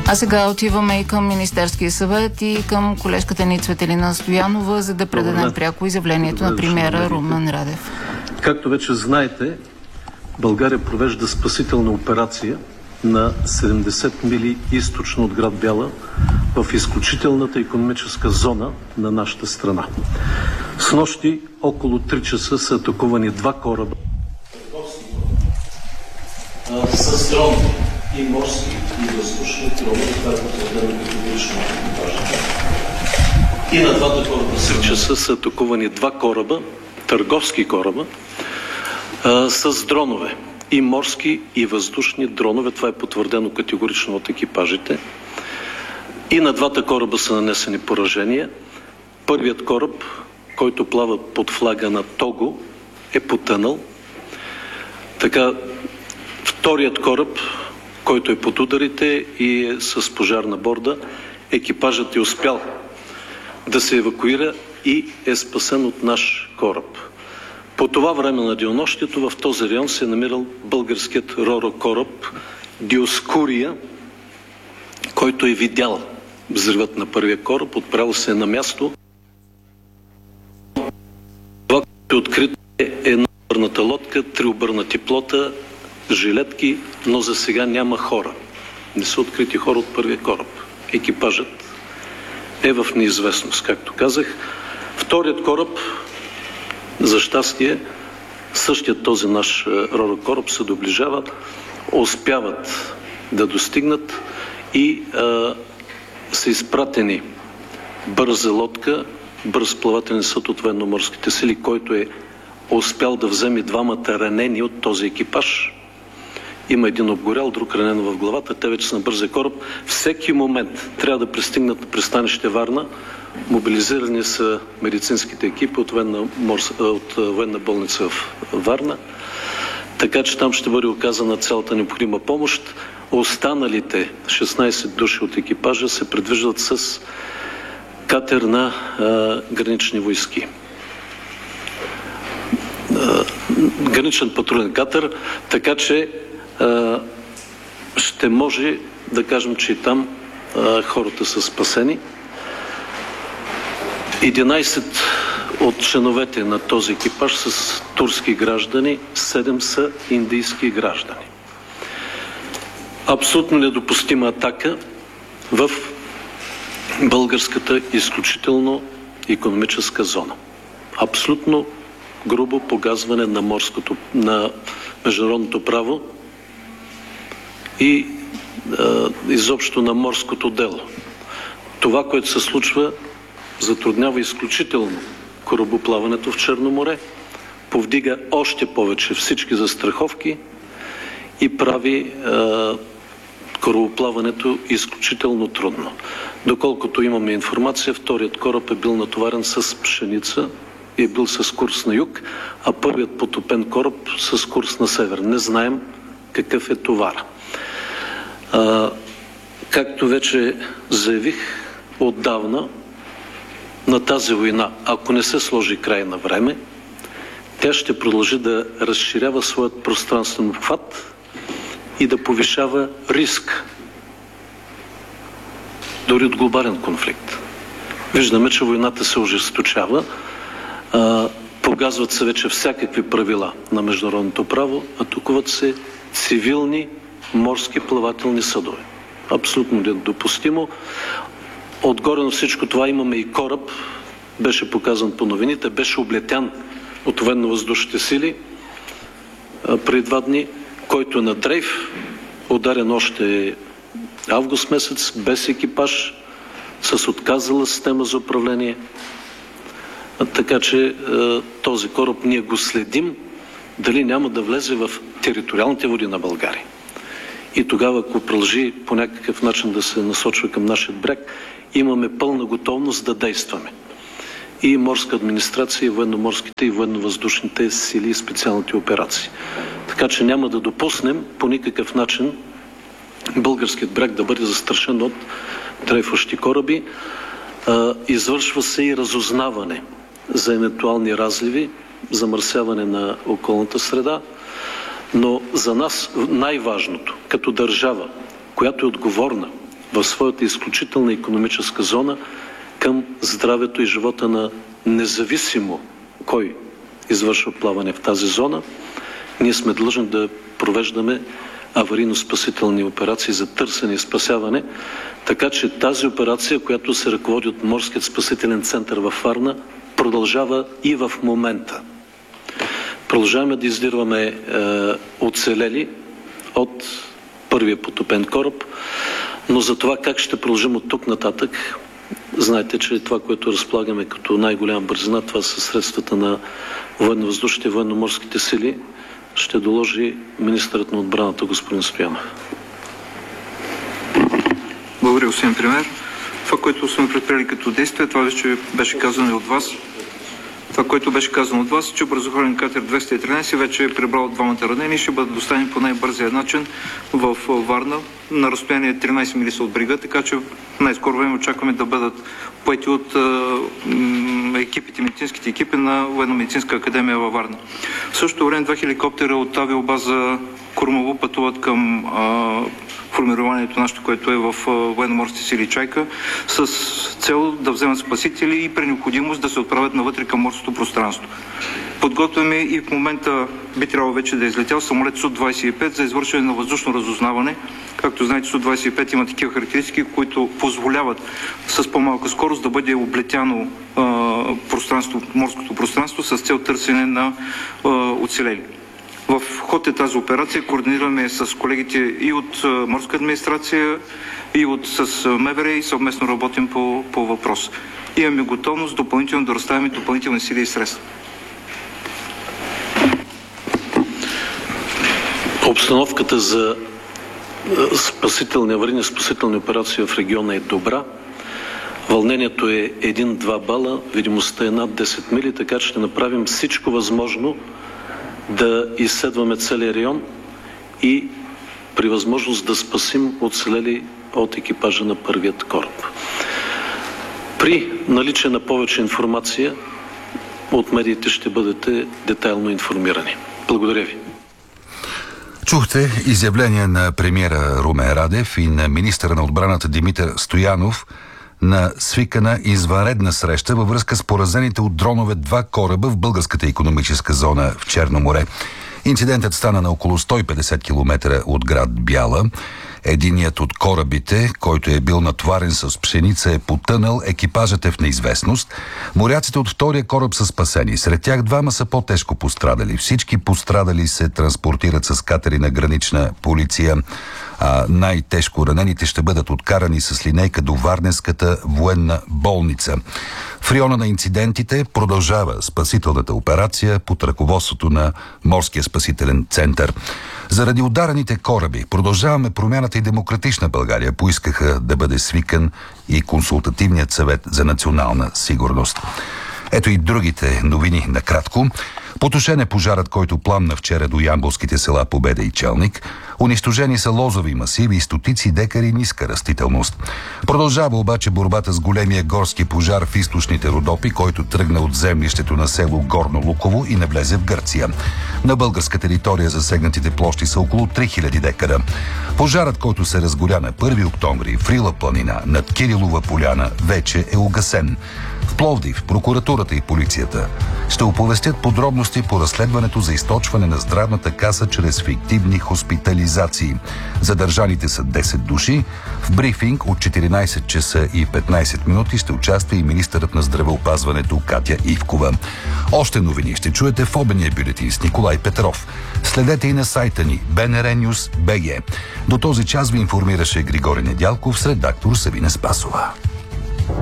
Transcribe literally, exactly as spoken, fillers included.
А сега отиваме и към Министерския съвет и към колежката ни Цветелина Стоянова, за да предадем да. пряко изявлението на премиера Румен Радев. Както вече знаете, България провежда спасителна операция на седемдесет мили източно от град Бяла в изключителната икономическа зона на нашата страна. Снощи около три часа са атакувани два кораба с дрони и морски и въздушни дрони, това е потвърдено категорично от екипажите. И на двата кораба с три часа са атакувани два кораба, търговски кораба, а, с дронове. И морски, и въздушни дронове. Това е потвърдено категорично от екипажите. И на двата кораба са нанесени поражения. Първият кораб, който плава под флага на Того, е потънал. Така, вторият кораб, който е под ударите и е с пожар на борда, екипажът е успял да се евакуира и е спасен от наш кораб. По това време на денонощието в този район се е намирал българският ро-ро кораб Диоскурия, който е видял взривът на първия кораб, отправил се на място. Това, което е открито, е една обърната лодка, три обърнати плота, жилетки, но за сега няма хора. Не са открити хора от първия кораб. Екипажът е в неизвестност, както казах. Вторият кораб, за щастие, същият този наш ро-ро кораб се доближава, успяват да достигнат и а, са изпратени бърза лодка, бърз плавателен съд от военноморските сили, който е успял да вземе двамата ранени от този екипаж. Има един обгорял, друг ранен в главата. Те вече са на бързия кораб. Всеки момент трябва да пристигнат на пристанище Варна. Мобилизирани са медицинските екипи от военна, морс... от военна болница в Варна. Така че там ще бъде оказана цялата необходима помощ. Останалите шестнайсет души от екипажа се предвиждат с катер на а, гранични войски. А, граничен патрулен катер, така че а, ще може да кажем, че и там а, хората са спасени. единайсет от членовете на този екипаж са турски граждани, седем са индийски граждани. Абсолютно недопустима атака в българската изключително икономическа зона. Абсолютно грубо погазване на морското, на международното право и а, изобщо на морското дело. Това, което се случва, затруднява изключително корабоплаването в Черно море, повдига още повече всички застраховки и прави е, корабоплаването изключително трудно. Доколкото имаме информация, вторият кораб е бил натоварен с пшеница и е бил с курс на юг, а първият потопен кораб с курс на север. Не знаем какъв е товар. Е, както вече заявих отдавна, на тази война, ако не се сложи край на време, тя ще продължи да разширява своят пространствен обхват и да повишава риск дори от глобален конфликт. Виждаме, че войната се ожесточава, погазват се вече всякакви правила на международното право, атакуват се цивилни морски плавателни съдове. Абсолютно недопустимо. Отгоре на всичко това имаме и кораб, беше показан по новините, беше облетян от военно-въздушните сили преди два дни, който е на дрейф, ударен още август месец, без екипаж, с отказала система за управление. Така че този кораб ние го следим, дали няма да влезе в териториалните води на България. И тогава, ако продължи по някакъв начин да се насочва към нашия бряг, имаме пълна готовност да действаме. И морска администрация, и военноморските, и военновъздушните сили и специалните операции. Така че няма да допуснем по никакъв начин българският бряг да бъде застрашен от дрейфващи кораби. Извършва се и разузнаване за евентуални разливи, замърсяване на околната среда, но за нас най-важното, като държава, която е отговорна в своята изключителна икономическа зона към здравето и живота на независимо кой извършва плаване в тази зона. Ние сме длъжни да провеждаме аварийно-спасителни операции за търсене и спасяване, така че тази операция, която се ръководи от Морският спасителен център във Варна, продължава и в момента. Продължаваме да издирваме е, оцелели от първия потопен кораб, но за това как ще продължим от тук нататък, знаете, че това, което разполагаме като най-голяма бързина, това са средствата на военно-въздушните и военно-морските сили, ще доложи министърът на отбраната господин Стоянов. Благодаря, господин премиер. Това, което сме предприели като действие, това вече беше казано и от вас. Това, което беше казано от вас, че бързоходен катер двеста и тринадесет вече е прибрал двамата ранени и ще бъдат доставени по най-бързия начин в Варна на разстояние тринадесет мили от брега, така че най-скоро време очакваме да бъдат поети от екипите, медицинските екипи на Военно-медицинска академия във Варна. В същото време два хеликоптера от авиобаза Кормово пътуват към а, формированието нашето, което е в военно-морските сили Чайка, с цел да вземат спасители и при необходимост да се отправят навътре към морското пространство. Подготвяме и в момента би трябвало вече да е излетял самолет Су двадесет и пет за извършване на въздушно разузнаване. Както знаете, Су двадесет и пет има такива характеристики, които позволяват с по-малка скорост да бъде облетяно а, пространство, морското пространство с цел търсене на а, оцелели. В ход е тази операция, координираме с колегите и от морска администрация, и от с МВР и съвместно работим по, по въпрос. Имаме готовност допълнително да разставяме допълнителни сили и средства. Обстановката за спасителни, аварийни спасителни операции в региона е добра. Вълнението е един-два бала, видимостта е над десет мили, така че ще направим всичко възможно да изследваме целия район и при възможност да спасим оцелели от екипажа на първият кораб. При наличие на повече информация от медиите ще бъдете детайлно информирани. Благодаря ви. Чухте изявление на премиера Румен Радев и на министъра на отбраната Димитър Стоянов на свикана извънредна среща във връзка с поразените от дронове два кораба в българската икономическа зона в Черно море. Инцидентът стана на около сто и петдесет километра от град Бяла. Единият от корабите, който е бил натоварен с пшеница, е потънал, екипажът е в неизвестност. Моряците от втория кораб са спасени. Сред тях двама са по-тежко пострадали. Всички пострадали се транспортират с катери на гранична полиция, а най-тежко ранените ще бъдат откарани с линейка до Варненската военна болница. В района на инцидентите продължава спасителната операция под ръководството на Морския спасителен център. Заради ударените кораби продължаваме промяната и Демократична България поискаха да бъде свикан и Консултативният съвет за национална сигурност. Ето и другите новини накратко. Потушен е пожарът, който пламна вчера до ямболските села Победа и Челник. Унищожени са лозови масиви и стотици декари ниска растителност. Продължава обаче борбата с големия горски пожар в източните Родопи, който тръгна от землището на село Горно Луково и навлезе в Гърция. На българска територия засегнатите площи са около три хиляди декара. Пожарът, който се разгоря на първи октомври в Рила планина над Кирилова поляна, вече е угасен. В Пловдив прокуратурата и полицията ще оповестят подробности по разследването за източване на здравната каса чрез фиктивни хоспитализации. Задържаните са десет души. В брифинг от четиринадесет часа и петнадесет минути ще участва и министърът на здравеопазването Катя Ивкова. Още новини ще чуете в обедния бюлетин с Николай Петров. Следете и на сайта ни би ен ар Нюс точка би джи. До този час ви информираше Григорий Недялков с редактор Савина Спасова.